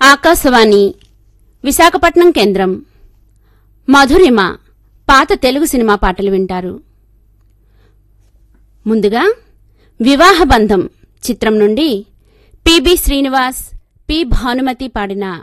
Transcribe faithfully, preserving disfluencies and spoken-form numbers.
ఆకాశవాణి విశాఖపట్నం కేంద్రం. మధురిమ పాత తెలుగు సినిమా పాటలు వింటారు. ముందుగా వివాహ బంధం చిత్రం నుండి పిబి శ్రీనివాస్, పి భానుమతి పాడిన